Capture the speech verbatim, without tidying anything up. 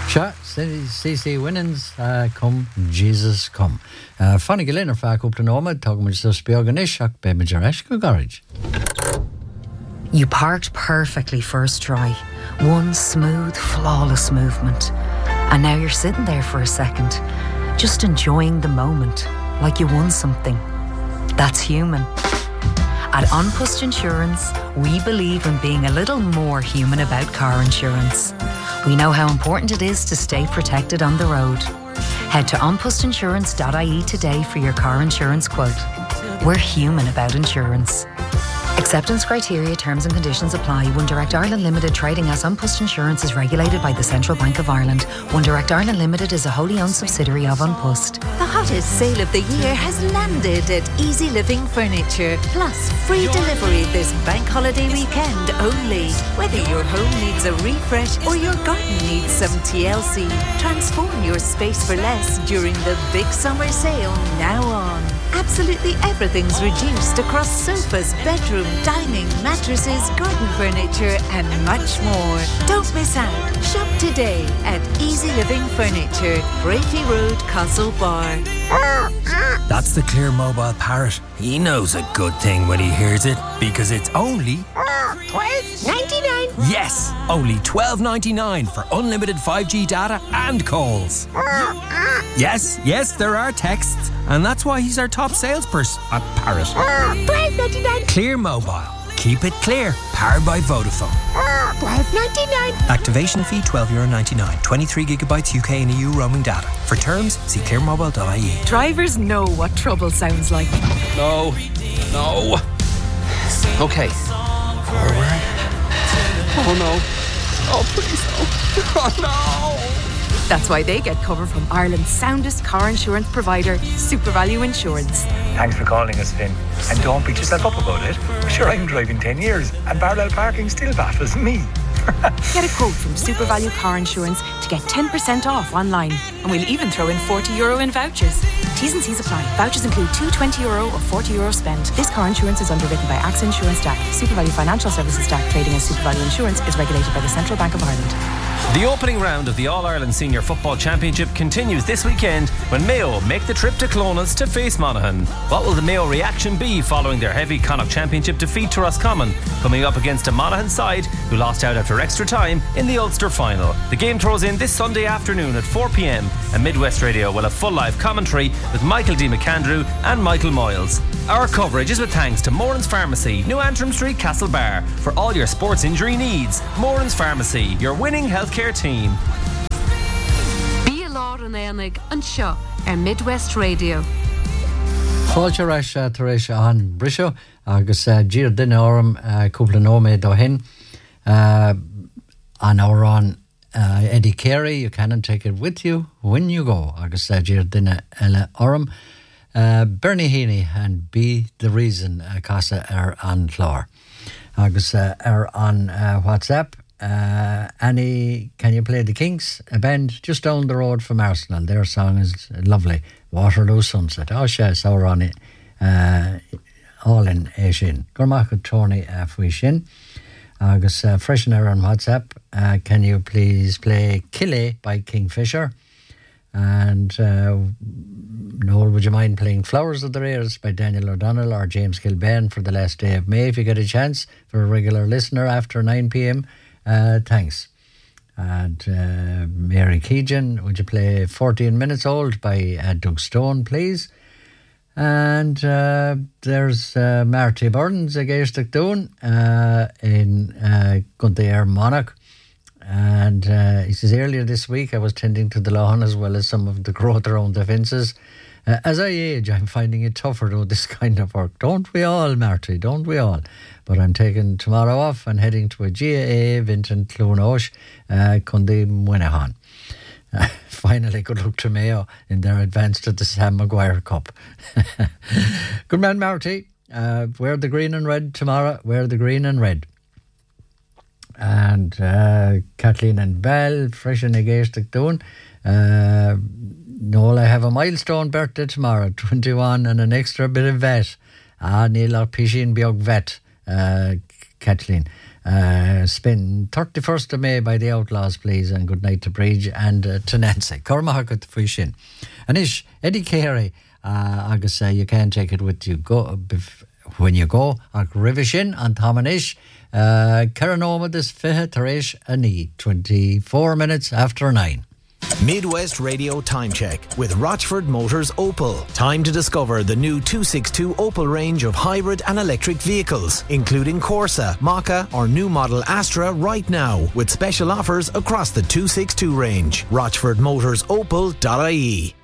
Sure, C C Winans, uh, come, Jesus, come. Uh, Fanny Gillen, or Fac up to Norma, talking with the Spioganish, Ak Bemajaresh, go garage. You parked perfectly first try. One smooth, flawless movement. And now you're sitting there for a second, just enjoying the moment, like you won something. That's human. At An Post Insurance, we believe in being a little more human about car insurance. We know how important it is to stay protected on the road. Head to an post insurance dot I E today for your car insurance quote. We're human about insurance. Acceptance criteria, terms and conditions apply. One Direct Ireland Limited, trading as An Post Insurance, is regulated by the Central Bank of Ireland. One Direct Ireland Limited is a wholly owned subsidiary of An Post. The hottest sale of the year has landed at Easy Living Furniture. Plus, free delivery this bank holiday weekend only. Whether your home needs a refresh or your garden needs some T L C, transform your space for less during the big summer sale now on. Absolutely everything's reduced across sofas, bedroom, dining, mattresses, garden furniture and much more. Don't miss out. Shop today at Easy Living Furniture, Brafey Road, Castlebar. That's the Clear Mobile Parrot. He knows a good thing when he hears it, because it's only twelve ninety-nine. Yes, only twelve ninety-nine for unlimited five G data and calls. Yes, yes, there are texts, and that's why he's our top salesperson at Parrot. twelve ninety-nine. Clear Mobile. Keep it clear. Powered by Vodafone. twelve ninety-nine. Activation fee twelve euro ninety-nine. twenty-three gigabytes U K and E U roaming data. For terms, see clear mobile dot I E. Drivers know what trouble sounds like. No. No. Okay. Forward. Oh no. Oh please no. Oh no. That's why they get cover from Ireland's soundest car insurance provider, SuperValue Insurance. Thanks for calling us, Finn. And don't beat yourself up about it. Sure, I'm driving ten years and parallel parking still baffles me. Get a quote from SuperValue Car Insurance to get ten percent off online. And we'll even throw in forty euro in vouchers. T's and C's apply. Vouchers include two twenty euro or forty euro spend. This car insurance is underwritten by AXA Insurance D A C. SuperValue Financial Services D A C, trading as SuperValue Insurance, is regulated by the Central Bank of Ireland. The opening round of the All-Ireland Senior Football Championship continues this weekend when Mayo make the trip to Clonus to face Monaghan. What will the Mayo reaction be following their heavy Connacht Championship defeat to Roscommon, coming up against a Monaghan side who lost out after extra time in the Ulster final? The game throws in this Sunday afternoon at four p.m. and Midwest Radio will have full live commentary with Michael D. McAndrew and Michael Moyles. Our coverage is with thanks to Moran's Pharmacy, New Antrim Street, Castlebar. For all your sports injury needs, Moran's Pharmacy, your winning healthcare team. Be a law an Enig and Shaw and Midwest Radio. Fáilte reis tar éis an briseo agus dír duine orm cúpla nóméid ó hin an órán Eddie Carey, you can take it with you when you go agus dír duine eile orm uh, Bernie Heaney and Be the Reason uh, casa ar an chlár agus uh, ar on uh, WhatsApp. Uh, Annie, can you play the Kinks? A band just down the road from Arsenal. Their song is lovely. Waterloo Sunset. Oh, she is our on it. Uh, all in Asian. Gormach Tony Afwishin. Agus uh, freshener on WhatsApp. Uh, can you please play Kille by Kingfisher? And uh, Noel, would you mind playing Flowers of the Rares by Daniel O'Donnell or James Kilbane for the last day of May if you get a chance for a regular listener after nine p.m. Uh, thanks. And uh, Mary Keegan, would you play fourteen minutes old by uh, Doug Stone, please? And uh, there's uh, Marty Burns against Doon uh, in uh, Gundair Monarch. And uh, he says, earlier this week I was tending to the lawn as well as some of the growth around the fences. Uh, as I age, I'm finding it tougher to do this kind of work. Don't we all, Marty? Don't we all? But I'm taking tomorrow off and heading to a G A A event in Clonaush, uh, Cundy Mwinahan. Uh, finally, good luck to Mayo in their advance to the Sam Maguire Cup. Good man, Marty. Uh, wear the green and red tomorrow. Wear the green and red. And uh, Kathleen and Bell, fresh and against doing. Uh, Noel, I have a milestone birthday tomorrow, twenty-one, and an extra bit of vet. Ah, Neil or Pishin Biog vet, uh, Kathleen. Uh, spin thirty-first of May by the Outlaws, please, and good night to Bridge and uh, to Nancy. Cormac for Shin. And ish, Eddie Carey, uh, I say you can't take it with you go bef- when you go. Ag Rivishin and Tomanish, uh, Karanoma this Fihe Tarish Ani, twenty-four minutes after nine. Midwest Radio Time Check with Rochford Motors Opel. Time to discover the new two sixty-two Opel range of hybrid and electric vehicles, including Corsa, Maka or new model Astra right now, with special offers across the two sixty-two range. rochford motors opel dot I E.